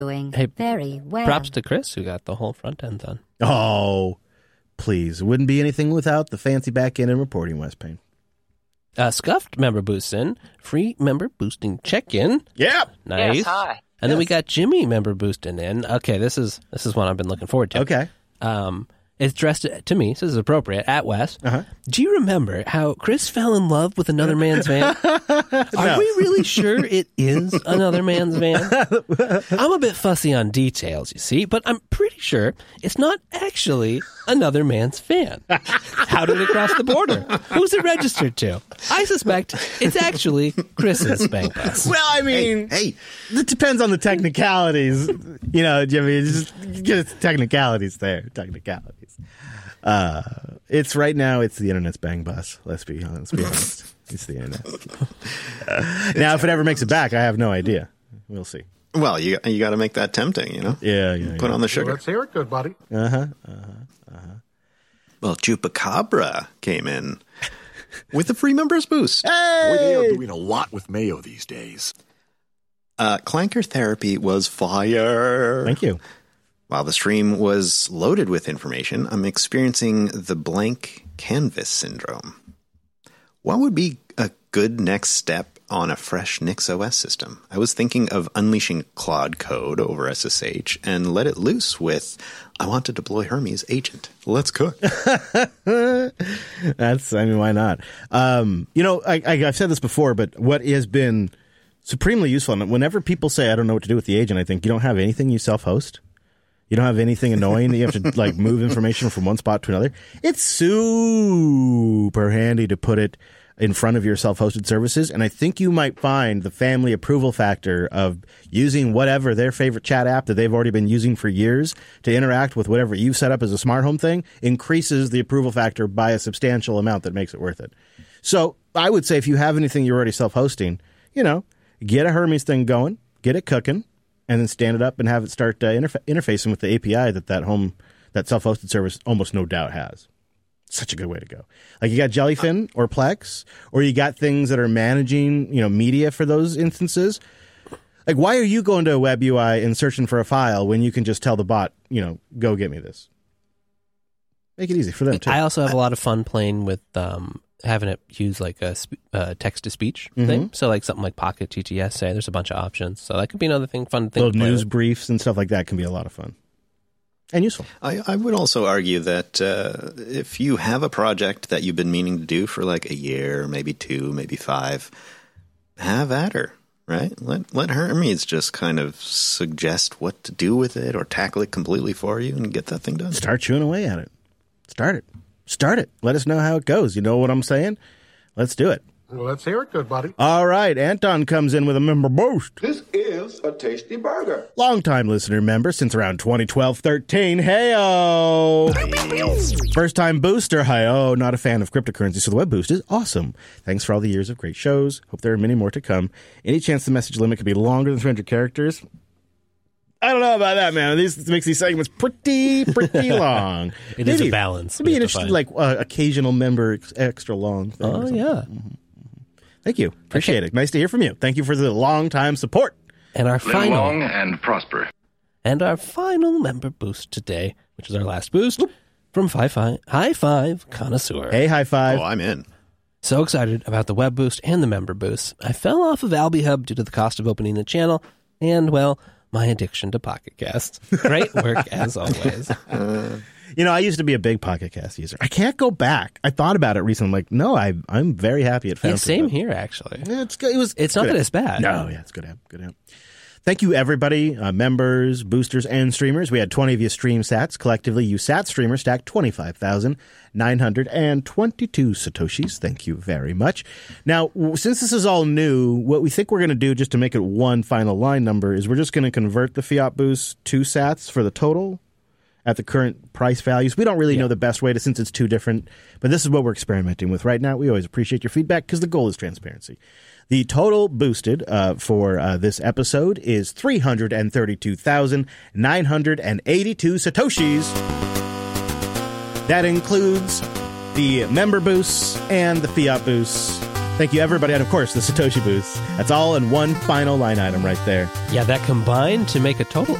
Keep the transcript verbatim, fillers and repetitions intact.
Doing Hey, very well. Props to Chris, who got the whole front end done. Oh, please. It wouldn't be anything without the fancy back end and reporting, Wes Payne. Uh, Scuffed member boosts in. Free member boosting check-in. Yeah. Nice. Yes, hi. And then we Yes. got Jimmy member boosting in. Okay, this is this is one I've been looking forward to. Okay. Um, it's addressed to me, so this is appropriate, at Wes. Uh-huh. Do you remember how Chris fell in love with another man's van? Are we really sure it is another man's van? I'm a bit fussy on details, you see, but I'm pretty sure it's not actually another man's van. How did it cross the border? Who's it registered to? I suspect it's actually Chris's spank bus. Well, I mean, Hey, it depends on the technicalities. You know, Jimmy, it's just get technicalities there. Technicalities. Uh, it's right now, it's the internet's bang bus. Let's be honest. Let's be honest. It's the internet. Uh, now, if it ever makes it back, I have no idea. We'll see. well, you you got to make that tempting, you know? Yeah, yeah. Put yeah. on the sugar. Let's hear it, good buddy. Uh-huh. Well, Chupacabra came in with the free members boost. Boy, they are Hey! doing a lot with mayo these days. Uh, Clanker Therapy was fire. Thank you. While the stream was loaded with information, I'm experiencing the blank canvas syndrome. What would be a good next step on a fresh NixOS system? I was thinking of unleashing Claude code over S S H and let it loose with, I want to deploy Hermes agent. Let's cook. That's, I mean, why not? Um, you know, I, I, I've said this before, but what has been supremely useful, and whenever people say, I don't know what to do with the agent, I think, you don't have anything you self-host? You don't have anything annoying that you have to like move information from one spot to another? It's super handy to put it in front of your self-hosted services, and I think you might find the family approval factor of using whatever their favorite chat app that they've already been using for years to interact with whatever you've set up as a smart home thing increases the approval factor by a substantial amount that makes it worth it. So I would say if you have anything you're already self-hosting, you know, get a Hermes thing going, get it cooking, and then stand it up and have it start uh, interfa- interfacing with the A P I that that home, that self-hosted service almost no doubt has. Such a good way to go. Like you got Jellyfin or Plex, or you got things that are managing, you know, media for those instances. Like, why are you going to a web U I and searching for a file when you can just tell the bot, you know, go get me this? Make it easy for them too. I also have a lot of fun playing with um, having it use like a sp- uh, text-to-speech Mm-hmm. thing. So like something like Pocket T T S, say, there's a bunch of options. So that could be another thing, fun thing Little to play news with. briefs and stuff like that can be a lot of fun. And useful. I, I would also argue that uh, if you have a project that you've been meaning to do for like a year, maybe two, maybe five, have at her, right? Let let Hermes just kind of suggest what to do with it or tackle it completely for you and get that thing done. Start chewing away at it. Start it. Start it. Let us know how it goes. You know what I'm saying? Let's do it. Well, let's hear it, good buddy. All right. Anton comes in with a member boost. This is a tasty burger. Longtime listener member since around twenty twelve thirteen. Hey-o. First time booster. Hi-o. Not a fan of cryptocurrency, so the web boost is awesome. Thanks for all the years of great shows. Hope there are many more to come. Any chance the message limit could be longer than three hundred characters? I don't know about that, man. This makes these segments pretty, pretty long. It is a balance. It'd be we an have to interesting, find. like, uh, occasional member ex- extra long thing. or Oh, something. yeah. Thank you. Appreciate it. Nice to hear from you. Thank you for the long time support. And our Live final long and prosper. and our final member boost today, which is our last boost, from High Five, High Five Connoisseur. Hey, high five. Oh, I'm in. So excited about the web boost and the member boost. I fell off of AlbiHub due to the cost of opening the channel and, well, my addiction to Pocket Cast. Great work as always. You know, I used to be a big Pocket Cast user. I can't go back. I thought about it recently. I'm like, no, I, I'm very happy it found Yeah, same it. here, actually. Yeah, it's good. It was. It's not good that app. it's bad. No, yeah, it's good app. Good app. Thank you, everybody, uh, members, boosters, and streamers. We had twenty of you stream sats. Collectively, you sat streamers stacked twenty-five thousand nine hundred twenty-two Satoshis. Thank you very much. Now, w- since this is all new, what we think we're going to do, just to make it one final line number, is we're just going to convert the fiat boost to sats for the total at the current price values. We don't really Yeah. know the best way to, since it's two different, but this is what we're experimenting with right now. We always appreciate your feedback because the goal is transparency. The total boosted uh, for uh, this episode is three hundred thirty-two thousand nine hundred eighty-two Satoshis. That includes the member boosts and the fiat boosts. Thank you, everybody. And of course, the Satoshi Boost. That's all in one final line item right there. Yeah, that combined to make a total